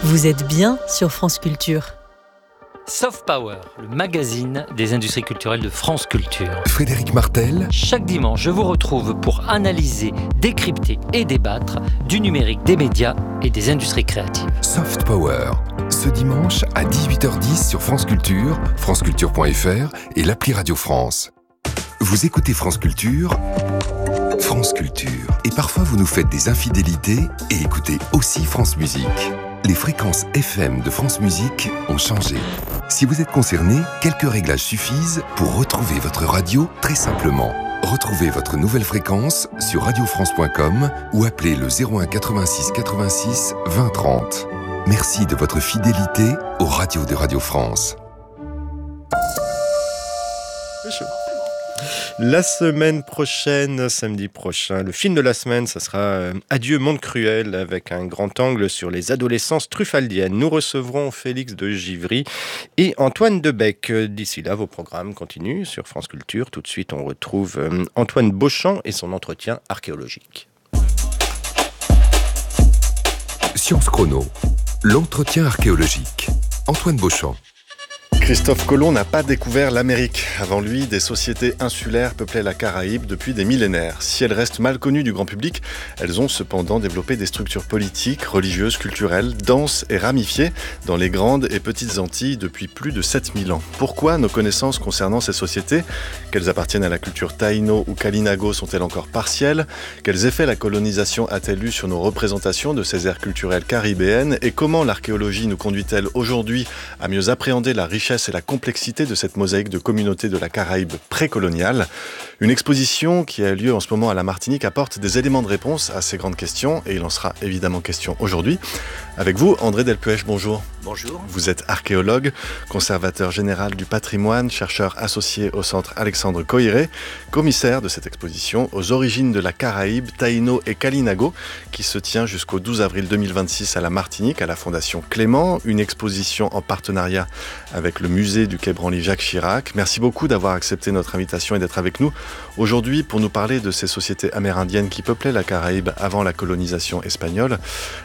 Vous êtes bien sur France Culture. Soft Power, le magazine des industries culturelles de France Culture. Frédéric Martel. Chaque dimanche, je vous retrouve pour analyser, décrypter et débattre du numérique, des médias et des industries créatives. Soft Power, ce dimanche à 18h10 sur France Culture, franceculture.fr et l'appli Radio France. Vous écoutez France Culture, France Culture. Et parfois vous nous faites des infidélités et écoutez aussi France Musique. Les fréquences FM de France Musique ont changé. Si vous êtes concerné, quelques réglages suffisent pour retrouver votre radio très simplement. Retrouvez votre nouvelle fréquence sur radiofrance.com ou appelez le 01 86 86 20 30. Merci de votre fidélité aux radios de Radio France. La semaine prochaine, samedi prochain, le film de la semaine, ça sera Adieu Monde Cruel, avec un grand angle sur les adolescences truffaldiennes. Nous recevrons Félix de Givry et Antoine Debec. D'ici là, vos programmes continuent sur France Culture. Tout de suite, on retrouve Antoine Beauchamp et son entretien archéologique. Science Chrono, l'entretien archéologique. Antoine Beauchamp. Christophe Colomb n'a pas découvert l'Amérique. Avant lui, des sociétés insulaires peuplaient la Caraïbe depuis des millénaires. Si elles restent mal connues du grand public, elles ont cependant développé des structures politiques, religieuses, culturelles, denses et ramifiées dans les grandes et petites Antilles depuis plus de 7000 ans. Pourquoi nos connaissances concernant ces sociétés, qu'elles appartiennent à la culture taïno ou kalinago, sont-elles encore partielles ? Quels effets la colonisation a-t-elle eu sur nos représentations de ces aires culturelles caribéennes ? Et comment l'archéologie nous conduit-elle aujourd'hui à mieux appréhender la richesse et la complexité de cette mosaïque de communautés de la Caraïbe précoloniale. Une exposition qui a lieu en ce moment à la Martinique apporte des éléments de réponse à ces grandes questions, et il en sera évidemment question aujourd'hui. Avec vous, André Delpuech, bonjour. Bonjour. Vous êtes archéologue, conservateur général du patrimoine, chercheur associé au centre Alexandre Coiré, commissaire de cette exposition aux origines de la Caraïbe, taïno et kalinago, qui se tient jusqu'au 12 avril 2026 à la Martinique, à la Fondation Clément, une exposition en partenariat avec le musée du Quai Branly Jacques Chirac. Merci beaucoup d'avoir accepté notre invitation et d'être avec nous aujourd'hui pour nous parler de ces sociétés amérindiennes qui peuplaient la Caraïbe avant la colonisation espagnole,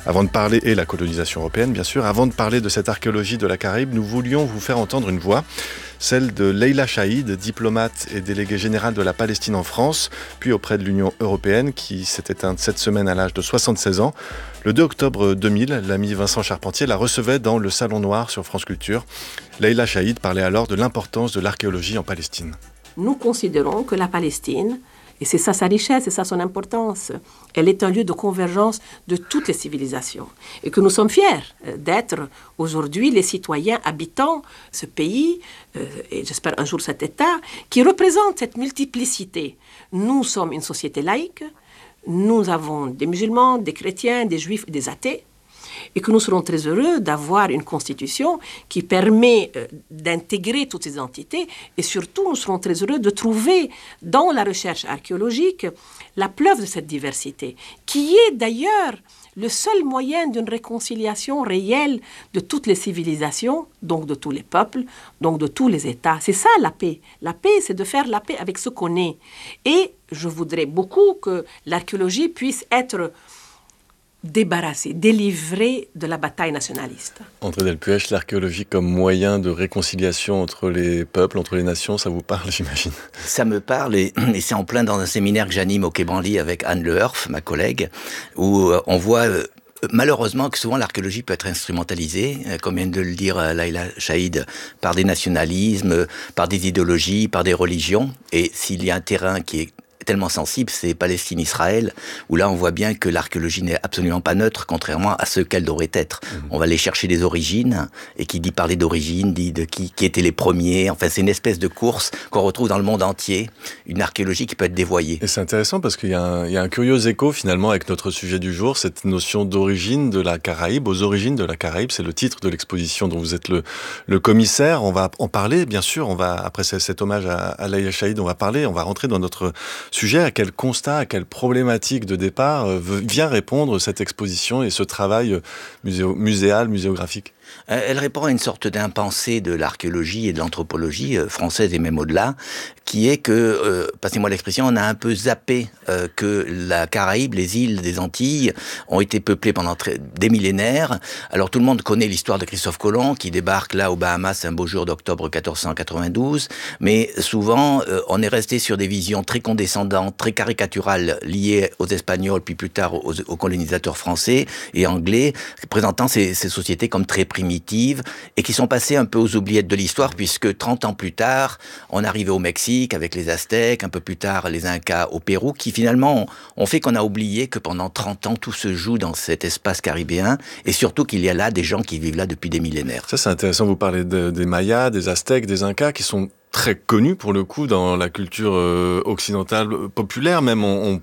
et la colonisation européenne bien sûr. Avant de parler de cette archéologie de la Caraïbe, nous voulions vous faire entendre une voix, celle de Leïla Chaïd, diplomate et déléguée générale de la Palestine en France, puis auprès de l'Union européenne, qui s'est éteinte cette semaine à l'âge de 76 ans. Le 2 octobre 2000, l'ami Vincent Charpentier la recevait dans le Salon Noir sur France Culture. Leïla Chaïd parlait alors de l'importance de l'archéologie en Palestine. Nous considérons que la Palestine, et c'est ça sa richesse, c'est ça son importance, elle est un lieu de convergence de toutes les civilisations. Et que nous sommes fiers d'être aujourd'hui les citoyens habitant ce pays, et j'espère un jour cet État, qui représente cette multiplicité. Nous sommes une société laïque, nous avons des musulmans, des chrétiens, des juifs et des athées, et que nous serons très heureux d'avoir une constitution qui permet d'intégrer toutes ces entités, et surtout nous serons très heureux de trouver dans la recherche archéologique la preuve de cette diversité, qui est d'ailleurs le seul moyen d'une réconciliation réelle de toutes les civilisations, donc de tous les peuples, donc de tous les États. C'est ça la paix. La paix, c'est de faire la paix avec ce qu'on est. Et je voudrais beaucoup que l'archéologie puisse être débarrassé, délivré de la bataille nationaliste. André Delpuech, l'archéologie comme moyen de réconciliation entre les peuples, entre les nations, ça vous parle, j'imagine ? Ça me parle, et c'est en plein dans un séminaire que j'anime au Quai Branly avec Anne Leherf, ma collègue, où on voit malheureusement que souvent l'archéologie peut être instrumentalisée, comme vient de le dire Leïla Chaïd, par des nationalismes, par des idéologies, par des religions. Et s'il y a un terrain qui est tellement sensible, c'est Palestine-Israël, où là on voit bien que l'archéologie n'est absolument pas neutre, contrairement à ce qu'elle devrait être. On va aller chercher des origines, et qui dit parler d'origine, dit de qui étaient les premiers. Enfin, c'est une espèce de course qu'on retrouve dans le monde entier, une archéologie qui peut être dévoyée. Et c'est intéressant parce qu'il y a un curieux écho finalement avec notre sujet du jour, cette notion d'origine de la Caraïbe, aux origines de la Caraïbe, c'est le titre de l'exposition dont vous êtes le commissaire. On va en parler, bien sûr, après cet hommage à Leïla Chaïd, on va rentrer dans notre sujet, à quel constat, à quelle problématique de départ vient répondre cette exposition et ce travail muséal, muséographique ? Elle répond à une sorte d'impensé de l'archéologie et de l'anthropologie française et même au-delà, qui est que, passez-moi l'expression, on a un peu zappé que la Caraïbe, les îles des Antilles, ont été peuplées pendant des millénaires. Alors tout le monde connaît l'histoire de Christophe Colomb, qui débarque là aux Bahamas un beau jour d'octobre 1492, mais souvent on est resté sur des visions très condescendantes, très caricaturales, liées aux Espagnols, puis plus tard aux colonisateurs français et anglais, présentant ces sociétés comme très primitives, et qui sont passées un peu aux oubliettes de l'histoire, puisque 30 ans plus tard, on arrivait au Mexique avec les Aztèques, un peu plus tard les Incas au Pérou, qui finalement ont fait qu'on a oublié que pendant 30 ans, tout se joue dans cet espace caribéen, et surtout qu'il y a là des gens qui vivent là depuis des millénaires. Ça, c'est intéressant, vous parlez des Mayas, des Aztèques, des Incas, qui sont très connus pour le coup dans la culture occidentale populaire. Même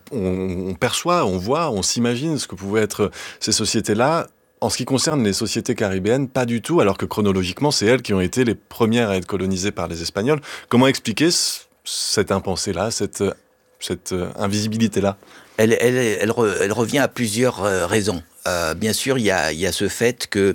on perçoit, on voit, on s'imagine ce que pouvaient être ces sociétés-là. En ce qui concerne les sociétés caribéennes, pas du tout, alors que chronologiquement, c'est elles qui ont été les premières à être colonisées par les Espagnols. Comment expliquer cette impensée-là, cette invisibilité-là ? Elle revient à plusieurs raisons. Bien sûr, il y a ce fait que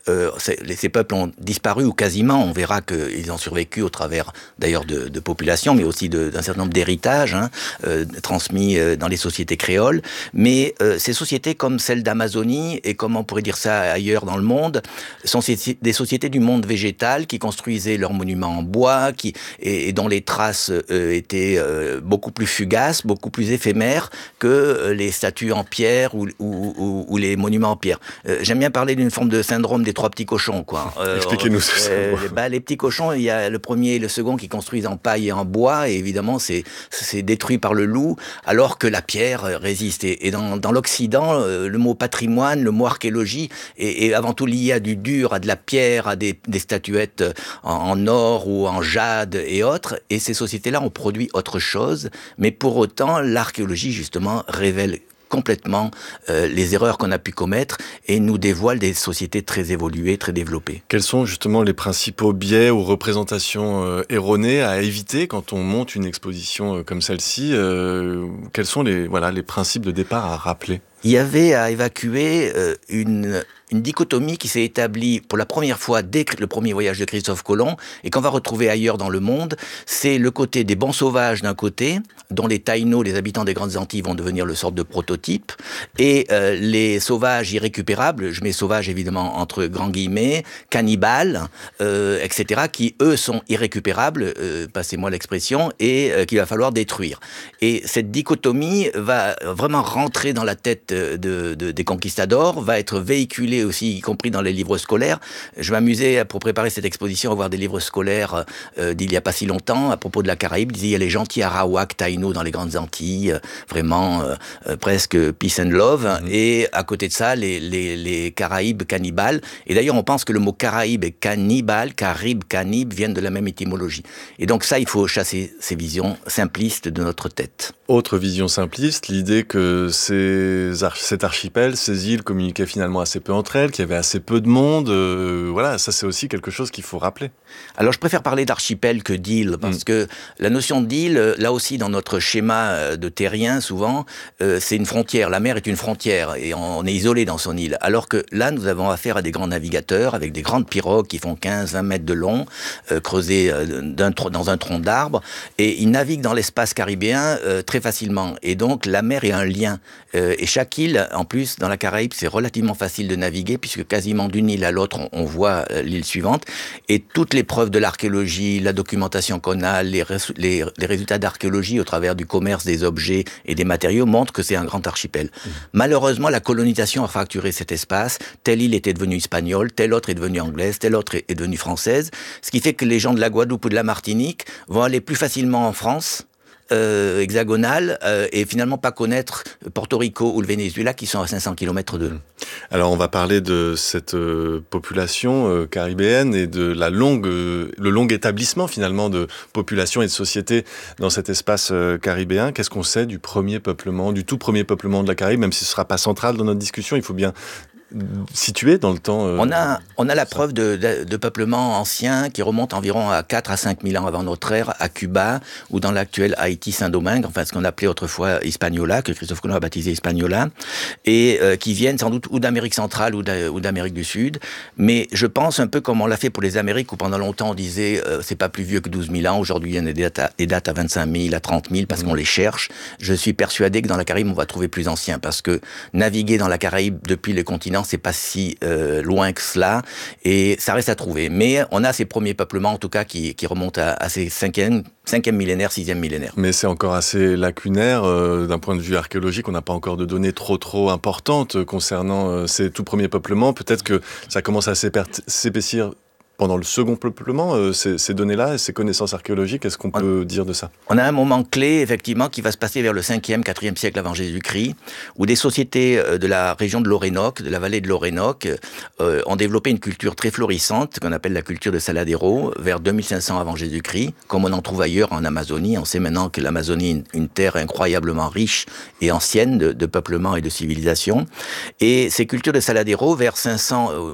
ces peuples ont disparu ou quasiment. On verra qu'ils ont survécu au travers d'ailleurs de populations, mais aussi d'un certain nombre d'héritages transmis dans les sociétés créoles. Mais ces sociétés comme celle d'Amazonie, et comme on pourrait dire ça ailleurs dans le monde, sont des sociétés du monde végétal qui construisaient leurs monuments en bois, et dont les traces étaient beaucoup plus fugaces, beaucoup plus éphémères que les statues en pierre ou les monuments en pierre. J'aime bien parler d'une forme de syndrome des trois petits cochons, quoi. Expliquez-nous ça. Les petits cochons, il y a le premier et le second qui construisent en paille et en bois, et évidemment c'est détruit par le loup, alors que la pierre résiste. Et dans l'Occident, le mot patrimoine, le mot archéologie est avant tout lié à du dur, à de la pierre, à des statuettes en or ou en jade et autres. Et ces sociétés-là ont produit autre chose, mais pour autant, l'archéologie justement révèle complètement les erreurs qu'on a pu commettre et nous dévoile des sociétés très évoluées, très développées. Quels sont justement les principaux biais ou représentations erronées à éviter quand on monte une exposition comme celle-ci ? Quels sont les principes de départ à rappeler ? Il y avait à évacuer une dichotomie qui s'est établie pour la première fois dès le premier voyage de Christophe Colomb et qu'on va retrouver ailleurs dans le monde. C'est le côté des bons sauvages d'un côté, dont les Taïnos, les habitants des Grandes Antilles, vont devenir le sorte de prototype, et les sauvages irrécupérables, je mets sauvages évidemment entre grands guillemets, cannibales, etc., qui eux sont irrécupérables, passez-moi l'expression, et qu'il va falloir détruire. Et cette dichotomie va vraiment rentrer dans la tête des conquistadors, va être véhiculée aussi, y compris dans les livres scolaires. Je m'amusais pour préparer cette exposition à voir des livres scolaires d'il n'y a pas si longtemps à propos de la Caraïbe. Il disait il y a les gentils Arawaks, Taïnos dans les Grandes Antilles, vraiment presque peace and love. Et à côté de ça, les Caraïbes cannibales. Et d'ailleurs, on pense que le mot Caraïbe et cannibale, Caraïbe, cannibale, viennent de la même étymologie. Et donc ça, il faut chasser ces visions simplistes de notre tête. Autre vision simpliste, l'idée que cet archipel, ces îles communiquaient finalement assez peu entre elles, qu'il y avait assez peu de monde. Voilà, ça c'est aussi quelque chose qu'il faut rappeler. Alors je préfère parler d'archipel que d'île, parce que la notion d'île, là aussi dans notre schéma de terrien, souvent, c'est une frontière. La mer est une frontière et on est isolé dans son île. Alors que là, nous avons affaire à des grands navigateurs avec des grandes pirogues qui font 15-20 mètres de long, creusées dans un tronc d'arbre, et ils naviguent dans l'espace caribéen très facilement. Et donc la mer est un lien. Et chaque île, en plus, dans la Caraïbe, c'est relativement facile de naviguer, puisque quasiment d'une île à l'autre, on voit l'île suivante. Et toutes les preuves de l'archéologie, la documentation qu'on a, les résultats d'archéologie au travers du commerce des objets et des matériaux montrent que c'est un grand archipel. Malheureusement, la colonisation a fracturé cet espace. Telle île était devenue espagnole, telle autre est devenue anglaise, telle autre est devenue française. Ce qui fait que les gens de la Guadeloupe ou de la Martinique vont aller plus facilement en France, hexagonale, et finalement pas connaître Porto Rico ou le Venezuela qui sont à 500 km d'eux. Alors on va parler de cette population caribéenne et de le long établissement finalement de population et de société dans cet espace caribéen. Qu'est-ce qu'on sait du tout premier peuplement de la Caraïbe, même si ce ne sera pas central dans notre discussion, il faut bien situé dans le temps. On a la preuve de peuplements anciens qui remontent environ à 4 à 5 000 ans avant notre ère, à Cuba, ou dans l'actuel Haïti Saint-Domingue, enfin ce qu'on appelait autrefois Hispaniola, que Christophe Colomb a baptisé Hispaniola, et qui viennent sans doute ou d'Amérique centrale ou d'Amérique du Sud. Mais je pense un peu comme on l'a fait pour les Amériques, où pendant longtemps on disait c'est pas plus vieux que 12 000 ans, aujourd'hui il y en a des dates à 25 000, à 30 000, parce qu'on les cherche. Je suis persuadé que dans la Caraïbe, on va trouver plus ancien, parce que naviguer dans la Caraïbe depuis les continents, c'est pas si loin que cela, et ça reste à trouver. Mais on a ces premiers peuplements, en tout cas, qui remontent à ces 5e millénaire, 6e millénaire. Mais c'est encore assez lacunaire d'un point de vue archéologique. On n'a pas encore de données trop importantes concernant ces tout premiers peuplements. Peut-être que ça commence à s'épaissir pendant le second peuplement, ces données-là, ces connaissances archéologiques, est-ce qu'on peut dire de ça? On a un moment clé, effectivement, qui va se passer vers le 5e, 4e siècle avant Jésus-Christ, où des sociétés de la région de l'Orénoque, de la vallée de l'Orénoque, ont développé une culture très florissante, qu'on appelle la culture de Saladero, vers 2500 avant Jésus-Christ, comme on en trouve ailleurs en Amazonie. On sait maintenant que l'Amazonie est une terre incroyablement riche et ancienne de peuplement et de civilisation. Et ces cultures de Saladero, vers 500